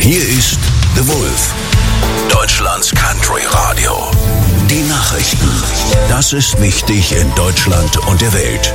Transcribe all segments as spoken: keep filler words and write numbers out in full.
Hier ist The Wolf, Deutschlands Country Radio. Die Nachrichten. Das ist wichtig in Deutschland und der Welt.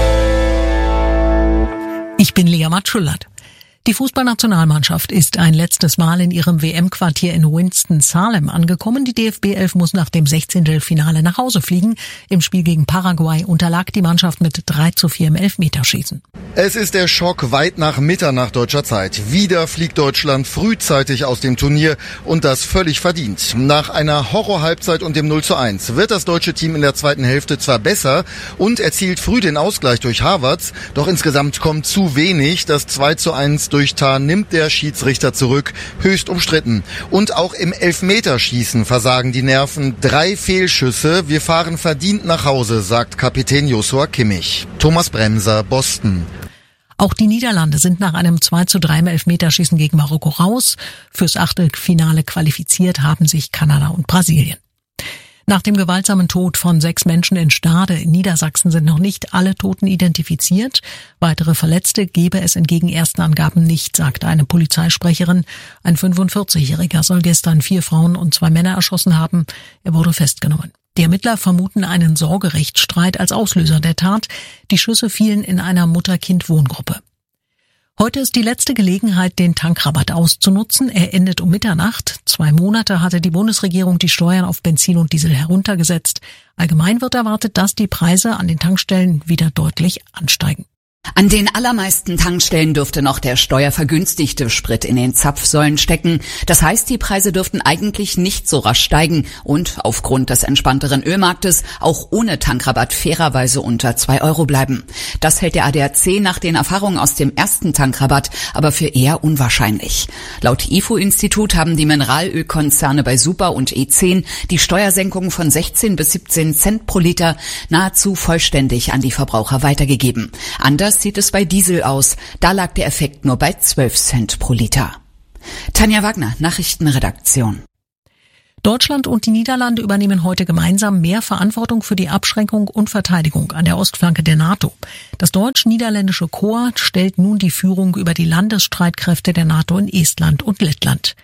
Ich bin Lea Matschulat. Die Fußballnationalmannschaft ist ein letztes Mal in ihrem W M-Quartier in Winston-Salem angekommen. Die D F B elf muss nach dem Sechzehntelfinale nach Hause fliegen. Im Spiel gegen Paraguay unterlag die Mannschaft mit drei zu vier im Elfmeterschießen. Es ist der Schock weit nach Mitternacht deutscher Zeit. Wieder fliegt Deutschland frühzeitig aus dem Turnier und das völlig verdient. Nach einer Horror-Halbzeit und dem null zu eins wird das deutsche Team in der zweiten Hälfte zwar besser und erzielt früh den Ausgleich durch Havertz, doch insgesamt kommt zu wenig. Das zwei zu eins durch Tah nimmt der Schiedsrichter zurück, höchst umstritten. Und auch im Elfmeterschießen versagen die Nerven. Drei Fehlschüsse, wir fahren verdient nach Hause, sagt Kapitän Joshua Kimmich. Thomas Bremser, Boston. Auch die Niederlande sind nach einem zwei zu drei im Elfmeterschießen gegen Marokko raus. Fürs Achtelfinale qualifiziert haben sich Kanada und Brasilien. Nach dem gewaltsamen Tod von sechs Menschen in Stade in Niedersachsen sind noch nicht alle Toten identifiziert. Weitere Verletzte gebe es entgegen ersten Angaben nicht, sagte eine Polizeisprecherin. Ein fünfundvierzigjähriger soll gestern vier Frauen und zwei Männer erschossen haben. Er wurde festgenommen. Die Ermittler vermuten einen Sorgerechtsstreit als Auslöser der Tat. Die Schüsse fielen in einer Mutter-Kind-Wohngruppe. Heute ist die letzte Gelegenheit, den Tankrabatt auszunutzen. Er endet um Mitternacht. Zwei Monate hatte die Bundesregierung die Steuern auf Benzin und Diesel heruntergesetzt. Allgemein wird erwartet, dass die Preise an den Tankstellen wieder deutlich ansteigen. An den allermeisten Tankstellen dürfte noch der steuervergünstigte Sprit in den Zapfsäulen stecken. Das heißt, die Preise dürften eigentlich nicht so rasch steigen und aufgrund des entspannteren Ölmarktes auch ohne Tankrabatt fairerweise unter zwei Euro bleiben. Das hält der A D A C nach den Erfahrungen aus dem ersten Tankrabatt aber für eher unwahrscheinlich. Laut I F O-Institut haben die Mineralölkonzerne bei Super und E zehn die Steuersenkung von sechzehn bis siebzehn Cent pro Liter nahezu vollständig an die Verbraucher weitergegeben. Anders sieht es bei Diesel aus. Da lag der Effekt nur bei zwölf Cent pro Liter. Tanja Wagner, Nachrichtenredaktion. Deutschland und die Niederlande übernehmen heute gemeinsam mehr Verantwortung für die Abschreckung und Verteidigung an der Ostflanke der NATO. Das deutsch-niederländische Korps stellt nun die Führung über die Landesstreitkräfte der NATO in Estland und Lettland.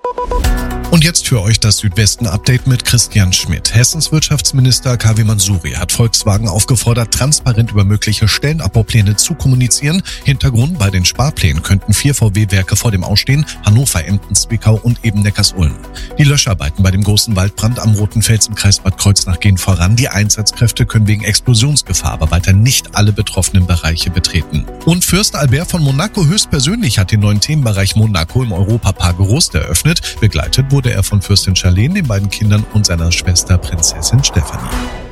Und jetzt für euch das Südwesten-Update mit Christian Schmidt. Hessens Wirtschaftsminister Kavi Mansouri hat Volkswagen aufgefordert, transparent über mögliche Stellenabbaupläne zu kommunizieren. Hintergrund: bei den Sparplänen könnten vier V W-Werke vor dem Ausstehen: Hannover, Emden, Zwickau und eben Neckarsulm. Die Löscharbeiten bei dem großen Waldbrand am Roten Fels im Kreis Bad Kreuznach gehen voran. Die Einsatzkräfte können wegen Explosionsgefahr aber weiter nicht alle betroffenen Bereiche betreten. Und Fürst Albert von Monaco höchstpersönlich hat den neuen Themenbereich Monaco im Europapark Rust eröffnet. Begleitet wurde er von Fürstin Charlene, den beiden Kindern und seiner Schwester Prinzessin Stefanie.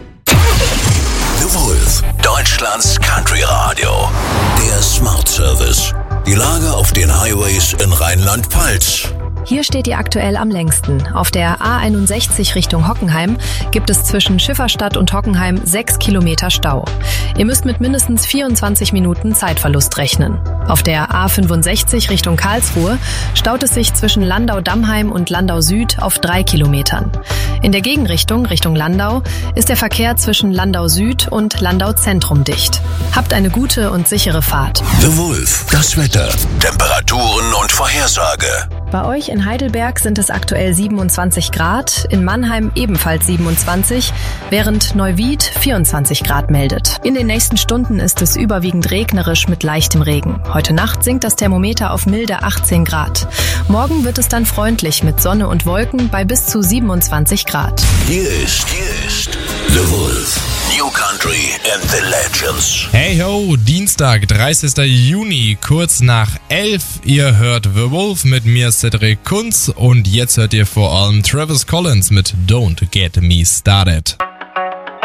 The Wolf, Deutschlands Country Radio. Der Smart Service. Die Lage auf den Highways in Rheinland-Pfalz. Hier steht ihr aktuell am längsten. Auf der A einundsechzig Richtung Hockenheim gibt es zwischen Schifferstadt und Hockenheim sechs Kilometer Stau. Ihr müsst mit mindestens vierundzwanzig Minuten Zeitverlust rechnen. Auf der A fünfundsechzig Richtung Karlsruhe staut es sich zwischen Landau-Dammheim und Landau-Süd auf drei Kilometern. In der Gegenrichtung, Richtung Landau, ist der Verkehr zwischen Landau-Süd und Landau-Zentrum dicht. Habt eine gute und sichere Fahrt. The Wolf, das Wetter, Temperaturen und Vorhersage. Bei euch in Heidelberg sind es aktuell siebenundzwanzig Grad, in Mannheim ebenfalls siebenundzwanzig, während Neuwied vierundzwanzig Grad meldet. In den nächsten Stunden ist es überwiegend regnerisch mit leichtem Regen. Heute Nacht sinkt das Thermometer auf milde achtzehn Grad. Morgen wird es dann freundlich mit Sonne und Wolken bei bis zu siebenundzwanzig Grad. Hier ist, hier ist The Wolf. New Country and the Legends. Hey ho, Dienstag, dreißigster Juni, kurz nach elf. Ihr hört The Wolf mit mir, Cedric Kunz. Und jetzt hört ihr vor allem Travis Collins mit Don't Get Me Started.